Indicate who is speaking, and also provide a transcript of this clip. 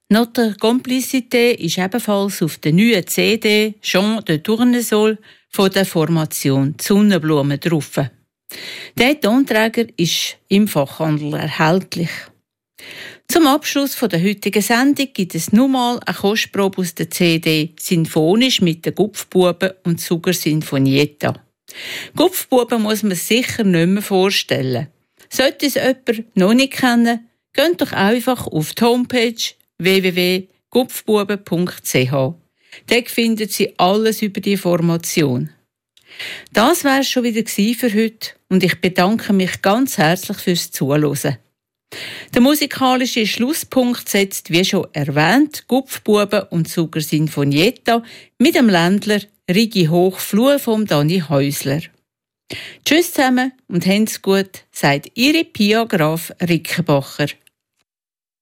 Speaker 1: Notre Complicité ist ebenfalls auf der neuen CD Chant de Tournesol von der Formation Die Sonnenblume drauf. Der Tonträger ist im Fachhandel erhältlich. Zum Abschluss der heutigen Sendung gibt es nochmal eine Kostprobe aus der CD «Sinfonisch» mit den Gupfbuben und Sugar Sinfonietta. Gupfbuben muss man sich sicher nicht mehr vorstellen. Sollte es jemand noch nicht kennen, geht doch einfach auf die Homepage www.gupfbuben.ch. Dort finden Sie alles über die Formation. Das war es schon wieder für heute und ich bedanke mich ganz herzlich fürs Zuhören. Der musikalische Schlusspunkt setzt, wie schon erwähnt, Gupfbuben und Sugar Sinfonietta mit dem Ländler Rigi Hochflur vom Dani Häusler. Tschüss zusammen und habt's gut, sagt Ihre Pia Graf Rickenbacher.